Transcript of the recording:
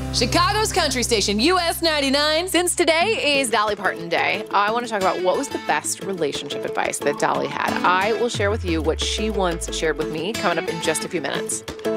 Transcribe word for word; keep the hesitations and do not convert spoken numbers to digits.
Chicago's country station, U S ninety-nine. Since today is Dolly Parton Day, I want to talk about what was the best relationship advice that Dolly had. I will share with you what she once shared with me coming up in just a few minutes.